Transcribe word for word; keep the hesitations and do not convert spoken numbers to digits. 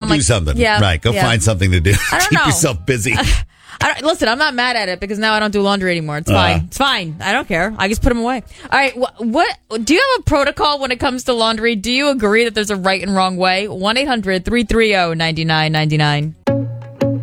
do like, something. Yeah, right. Go yeah. find something to do. I don't Keep know. yourself busy. I don't, listen, I'm not mad at it because now I don't do laundry anymore. It's Uh. fine. It's fine. I don't care. I just put them away. All right. Wh- what do you have a protocol when it comes to laundry? Do you agree that there's a right and wrong way? one eight hundred three three zero nine nine nine nine